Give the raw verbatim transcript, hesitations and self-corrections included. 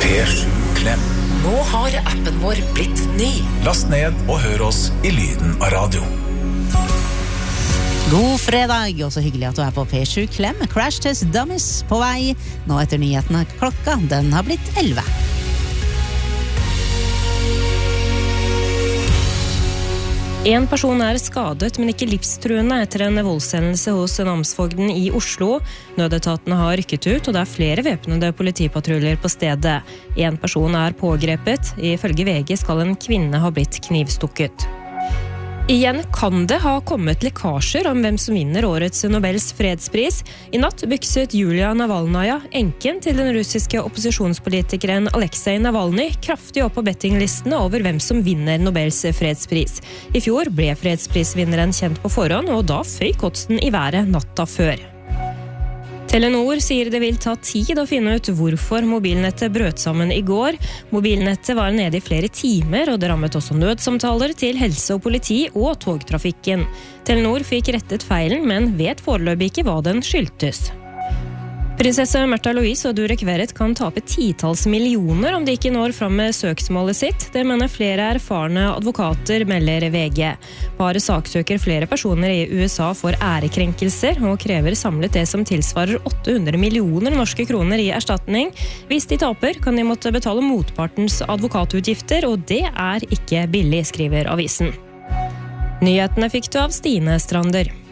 P sju Klem. Nå har appen vår blitt ny. Last ned og hør oss i lyden av radio. God fredag, og så hyggelig at du er på P sju Klem. Crash Test Dummies på vei. Nå etter nyhetene klokka, den har blitt elleve. En person er skadet, men ikke livstruende etter en voldshendelse hos namsfogden i Oslo. Nødetatene har rykket ut, og det er flere væpnede politipatruljer på stedet. En person er pågrepet. Ifølge V G skal en kvinne ha blitt knivstukket. Igjen kan det ha kommet lekkasjer om hvem som vinner årets Nobels fredspris. I natt bykset Julia Navalnaya, enken til den russiske opposisjonspolitikeren Alexei Navalny, kraftig opp på bettinglistene over hvem som vinner Nobels fredspris. I fjor ble fredsprisvinneren kjent på forhånd, og da føyk oddsen i været natta før. Telenor sier det vil ta tid å finne ut hvorfor mobilnettet brøt sammen i går. Mobilnettet var nede i flere timer, og det rammet også nødsamtaler til helse og politi og togtrafikken. Telenor fikk rettet feilen, men vet foreløpig ikke hva den skyldtes. Prinsesse Märtha Louise og Durek Verrett kan tape titals millioner om de ikke når fram med søksmålet sitt. Det mener flere erfarne advokater, melder V G. Paret saksøker flere personer i U S A for ærekrenkelser og krever samlet det som tilsvarer åtte hundre millioner norske kroner i erstatning. Hvis de taper, kan de måtte betale motpartens advokatutgifter, og det er ikke billig, skriver avisen. Nyhetene fikk du av Stine Strander.